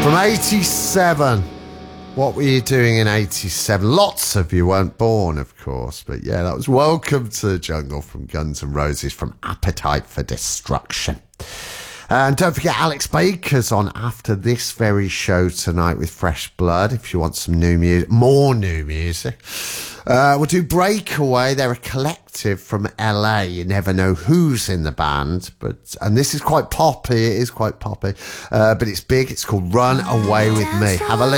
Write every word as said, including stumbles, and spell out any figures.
From eighty-seven. What were you doing in eighty-seven? Lots of you weren't born, of course. But yeah, that was Welcome to the Jungle from Guns N' Roses, from Appetite for Destruction. And don't forget, Alex Baker's on after this very show tonight with Fresh Blood, if you want some new music, more new music. Uh, we'll do Breakaway. They're a collective from L A. You never know who's in the band, but and this is quite poppy. It is quite poppy, uh, but it's big. It's called Run Away With Me. Have a listen.